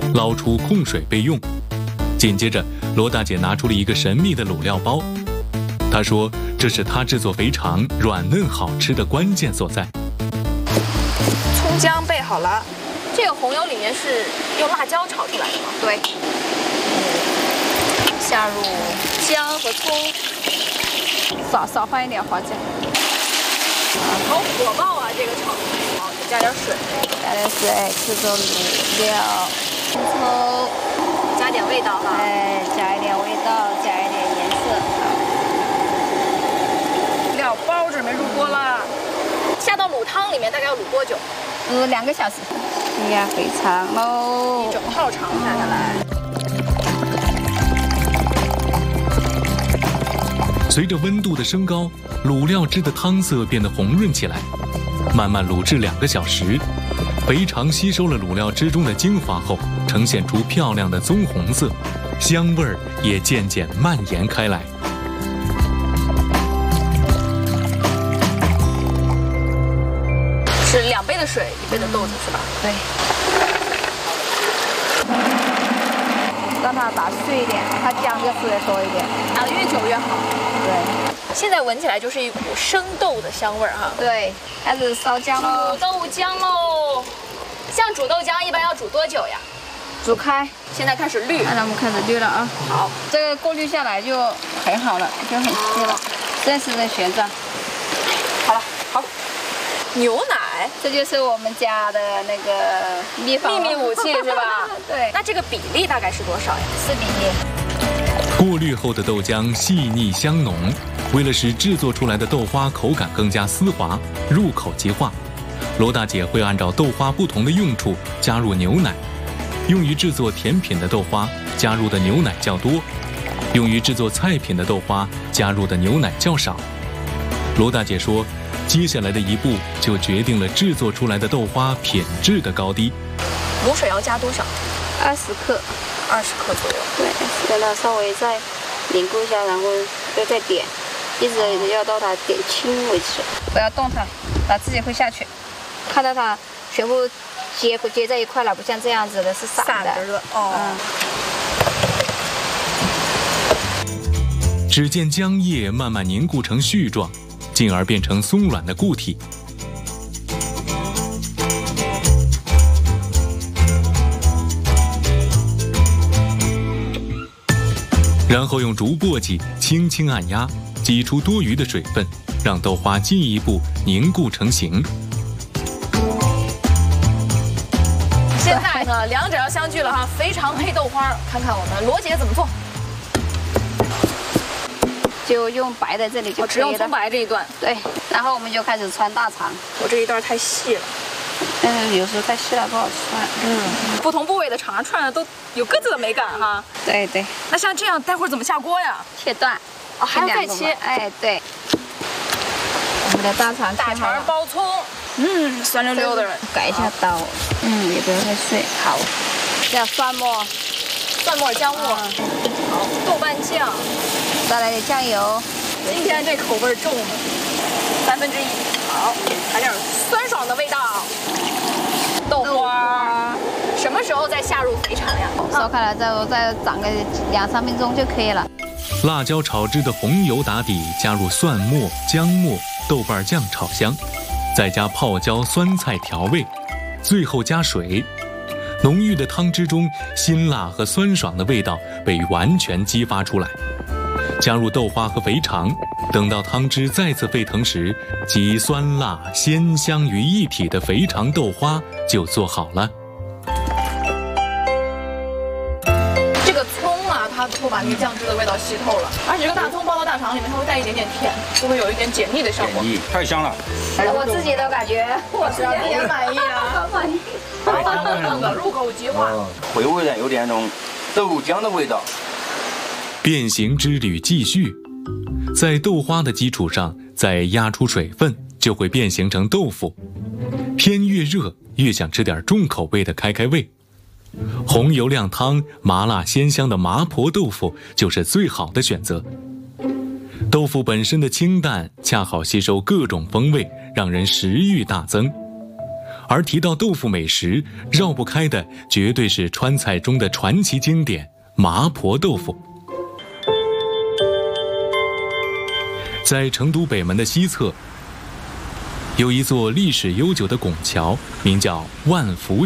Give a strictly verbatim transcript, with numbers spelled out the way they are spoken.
捞出控水备用。紧接着，罗大姐拿出了一个神秘的卤料包，她说这是她制作肥肠软嫩好吃的关键所在。 葱姜备好了，这个红油里面是用辣椒炒出来的吗？ 对。下入姜和葱，少少放一点花椒。 好火爆啊！这个炒，好，加点水， 加点水，制作卤料，葱抽， 加点味道哈。 哎，加一点味道，加一点颜色。 料包准备入锅了，下到卤汤里面大概要卤多久？ 呃，两个小时。哎呀，肥肠喽， 一整套肠下下来。 随着温度的升高，卤料汁的汤色变得红润起来。慢慢卤制两个小时，肥肠吸收了卤料汁中的精华后，呈现出漂亮的棕红色，香味儿也渐渐蔓延开来。 是两杯的水，一杯的豆子是吧？ 对。让它打碎一点，它姜就撕得多一点， 打得越久越好。 对。 现在闻起来就是一股生豆的香味儿哈。 对，开始烧姜喽。 煮豆浆喽。像煮豆浆一般要煮多久呀？ 煮开。 现在开始滤。 那咱们开始滤了啊。 好， 这个过滤下来就很好了，就很细了。正式的旋转。 好了，好。牛奶， 这就是我们家的那个秘方秘密武器是吧？ 对。 那这个比例大概是多少呀？ 四比一。 过滤后的豆浆细腻香浓，为了使制作出来的豆花口感更加丝滑、入口即化，罗大姐会按照豆花不同的用处加入牛奶。用于制作甜品的豆花加入的牛奶较多，用于制作菜品的豆花加入的牛奶较少。罗大姐说，接下来的一步就决定了制作出来的豆花品质的高低。 卤水要加多少？ 二十克， 二十克左右。 对，让它稍微再凝固一下，然后再再点，一直要到它点轻为止。不要动它，它自己会下去。看到它全部接接在一块了，不像这样子的是散的。 散的哦。 嗯。只见浆液慢慢凝固成絮状，进而变成松软的固体。然后用竹簸箕轻轻按压，挤出多余的水分，让豆花进一步凝固成型。 现在呢，两者要相聚了哈，肥肠配豆花，看看我们罗姐怎么做。 就用白的这里就可以了， 我只用葱白这一段。 对，然后我们就开始穿大肠。 我这一段太细了， 但是有时候太细了不好穿。 嗯，不同部位的肠串的都有各自的美感哈。 对对。 那像这样，待会儿怎么下锅呀？ 切断。 哦，还要再切。 哎，对。我们的大肠， 大肠包葱，嗯，酸溜溜的。 改一下刀，嗯，也不要太碎。好。这样蒜末， 蒜末、姜末，好，豆瓣酱。 再来点酱油， 今天这口味重了，三分之一。好，来点酸爽的味道。豆花，什么时候再下入肥肠呀？ 烧开了之后再涨个两三分钟就可以了。 辣椒炒汁的红油打底，加入蒜末、姜末、豆瓣酱炒香，再加泡椒、酸菜调味，最后加水。浓郁的汤汁中，辛辣和酸爽的味道被完全激发出来。加入豆花和肥肠，等到汤汁再次沸腾时，集酸辣鲜香于一体的肥肠豆花就做好了。 这个葱啊，它会把那个酱汁的味道吸透了，而且这个大葱包到大肠里面，它会带一点点甜，就会有一点解腻的效果。 解腻，太香了。 我自己都感觉， 我自己也满意啊， 满意。 好香的，入口即化， 回味的有点那种豆浆的味道。 变形之旅继续，在豆花的基础上再压出水分，就会变形成豆腐。天越热，越想吃点重口味的开开胃。红油亮汤、麻辣鲜香的麻婆豆腐就是最好的选择。豆腐本身的清淡，恰好吸收各种风味，让人食欲大增。 而提到豆腐美食，绕不开的绝对是川菜中的传奇经典麻婆豆腐。在成都北门的西侧，有一座历史悠久的拱桥，名叫万福